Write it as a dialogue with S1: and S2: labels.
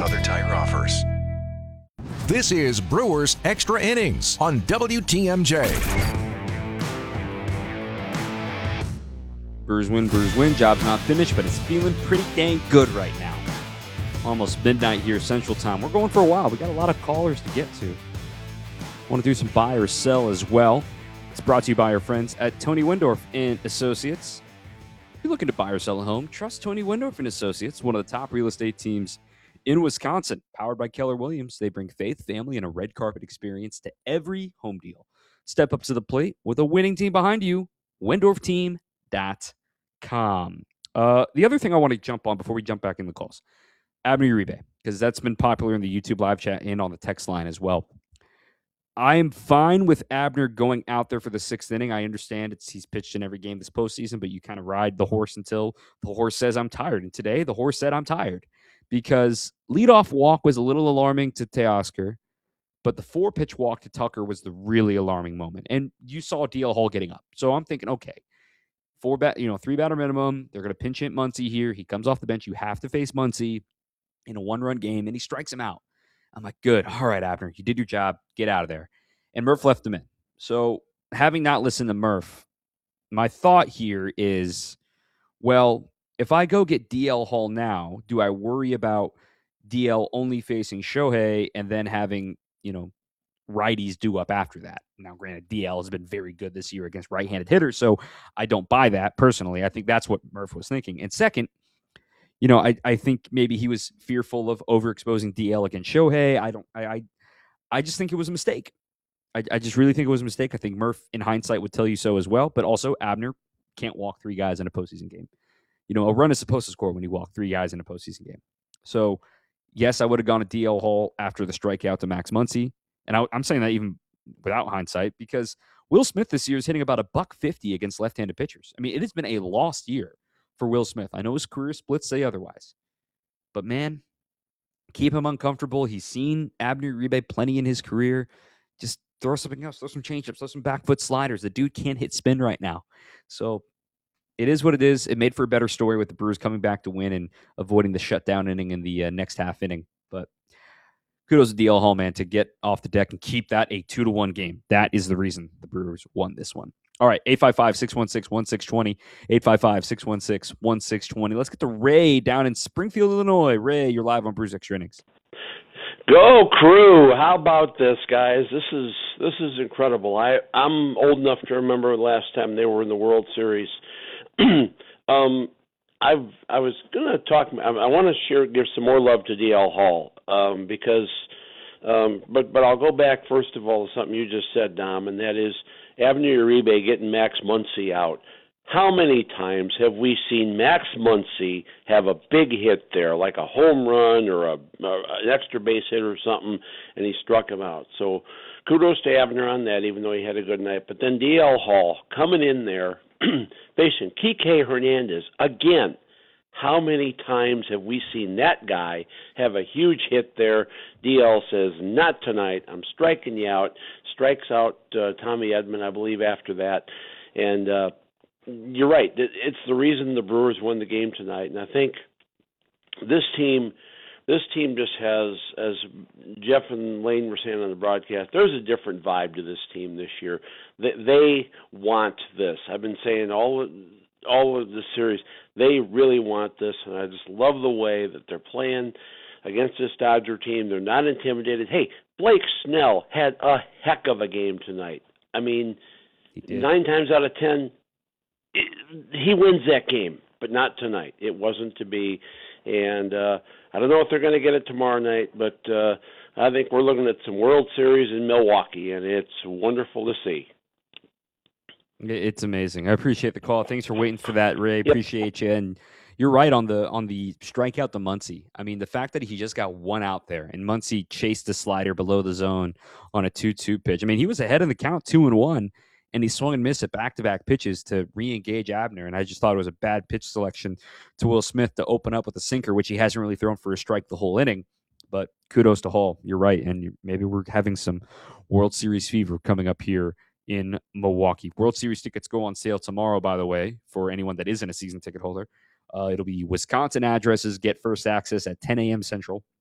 S1: other tire offers.
S2: This is Brewers Extra Innings on WTMJ.
S3: Brewers win. Job's not finished, but it's feeling pretty dang good right now. Almost midnight here, Central Time. We're going for a while. We got a lot of callers to get to. Want to do some buy or sell as well. It's brought to you by our friends at Tony Windorf and Associates. If you're looking to buy or sell a home, trust Tony Windorf and Associates, one of the top real estate teams in Wisconsin. Powered by Keller Williams, they bring faith, family, and a red carpet experience to every home deal. Step up to the plate with a winning team behind you. WindorfTeam.com. The other thing I want to jump on before we jump back in the calls, Abner Uribe, because that's been popular in the YouTube live chat and on the text line as well. I am fine with Abner going out there for the sixth inning. I understand he's pitched in every game this postseason, but you kind of ride the horse until the horse says, I'm tired. And today, the horse said, I'm tired. Because leadoff walk was a little alarming to Teoscar, but the 4-pitch walk to Tucker was the really alarming moment. And you saw DL Hall getting up. So I'm thinking, okay, 3-batter minimum. They're going to pinch hit Muncy here. He comes off the bench. You have to face Muncy in a 1-run game, and he strikes him out. I'm like, good. All right, Abner, you did your job. Get out of there. And Murph left him in. So having not listened to Murph, my thought here is, well, if I go get DL Hall now, do I worry about DL only facing Shohei and then having, righties do up after that? Now, granted, DL has been very good this year against right-handed hitters, so I don't buy that personally. I think that's what Murph was thinking. And second, I think maybe he was fearful of overexposing DL against Shohei. I just think it was a mistake. I just really think it was a mistake. I think Murph, in hindsight, would tell you so as well. But also, Abner can't walk 3 guys in a postseason game. A run is supposed to score when you walk 3 guys in a postseason game. So, yes, I would have gone to DL Hall after the strikeout to Max Muncy. And I'm saying that even without hindsight, because Will Smith this year is hitting about $150 against left-handed pitchers. I mean, it has been a lost year for Will Smith. I know his career splits say otherwise. But, man, keep him uncomfortable. He's seen Abner Uribe plenty in his career. Just throw something else. Throw some changeups. Throw some back foot sliders. The dude can't hit spin right now. So it is what it is. It made for a better story with the Brewers coming back to win and avoiding the shutdown inning in the next half inning. But kudos to DL Hall, man, to get off the deck and keep that a 2-1 game. That is the reason the Brewers won this one. All right, 855-616-1620, 855-616-1620. Let's get to Ray down in Springfield, Illinois. Ray, you're live on Brewers Extra Innings.
S4: Go Crew! How about this, guys? This is incredible. I'm old enough to remember the last time they were in the World Series. I was going to talk. I want to give some more love to DL Hall because, but I'll go back first of all to something you just said, Dom, and that is Abner Uribe getting Max Muncy out. How many times have we seen Max Muncy have a big hit there, like a home run or an extra base hit or something, and he struck him out? So kudos to Abner on that, even though he had a good night. But then DL Hall coming in there, facing Kike Hernandez again. How many times have we seen that guy have a huge hit there? DL says, not tonight. I'm striking you out. Strikes out Tommy Edman, I believe, after that. And you're right. It's the reason the Brewers won the game tonight. And I think this team just has, as Jeff and Lane were saying on the broadcast, there's a different vibe to this team this year. They want this. I've been saying all of this series, they really want this, and I just love the way that they're playing against this Dodger team. They're not intimidated. Hey, Blake Snell had a heck of a game tonight. I mean, 9 times out of 10, he wins that game, but not tonight. It wasn't to be. And I don't know if they're going to get it tomorrow night, but I think we're looking at some World Series in Milwaukee, and it's wonderful to see.
S3: It's amazing. I appreciate the call. Thanks for waiting for that, Ray. Appreciate you. And you're right on the strikeout to Muncy. I mean, the fact that he just got one out there and Muncy chased the slider below the zone on a 2-2 pitch. I mean, he was ahead in the count 2-1, and he swung and missed at back-to-back pitches to re-engage Abner. And I just thought it was a bad pitch selection to Will Smith to open up with a sinker, which he hasn't really thrown for a strike the whole inning. But kudos to Hall. You're right. And maybe we're having some World Series fever coming up here in Milwaukee. World Series tickets go on sale tomorrow, by the way, for anyone that isn't a season ticket holder. It'll be Wisconsin addresses get first access at 10 a.m. Central.